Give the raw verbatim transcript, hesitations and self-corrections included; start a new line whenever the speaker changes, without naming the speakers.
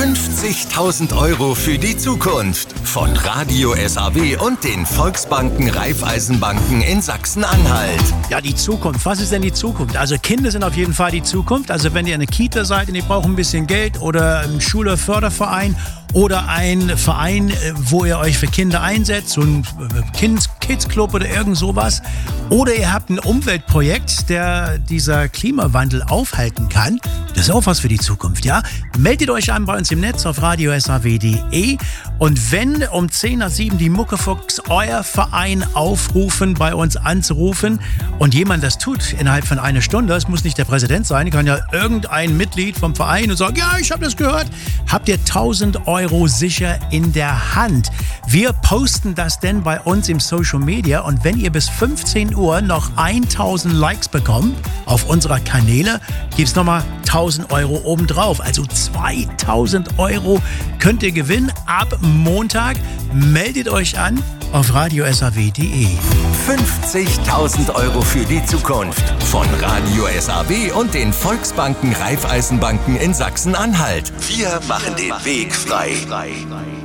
fünfzigtausend Euro für die Zukunft von Radio S A W und den Volksbanken Raiffeisenbanken in Sachsen-Anhalt.
Ja, die Zukunft. Was ist denn die Zukunft? Also Kinder sind auf jeden Fall die Zukunft. Also wenn ihr eine Kita seid und ihr braucht ein bisschen Geld oder ein Schülerförderverein oder ein Verein, wo ihr euch für Kinder einsetzt, so ein Kids, Kids Club oder irgend sowas. Oder ihr habt ein Umweltprojekt, der dieser Klimawandel aufhalten kann. Das ist auch was für die Zukunft, ja? Meldet euch an bei uns im Netz auf radio s a w punkt d e. Und wenn um zehn nach sieben die Muckefuchs euer Verein aufrufen, bei uns anzurufen und jemand das tut innerhalb von einer Stunde, es muss nicht der Präsident sein, kann ja irgendein Mitglied vom Verein und sagen, ja, ich habe das gehört, habt ihr tausend Euro sicher in der Hand. Wir posten das denn bei uns im Social Media und wenn ihr bis fünfzehn Uhr noch tausend Likes bekommt auf unserer Kanäle, gibt es nochmal tausend Euro obendrauf. Also zweitausend Euro könnt ihr gewinnen ab Montag. Meldet euch an auf radio s a w punkt d e.
fünfzigtausend Euro für die Zukunft von Radio S A W und den Volksbanken Raiffeisenbanken in Sachsen-Anhalt. Wir machen den Weg frei.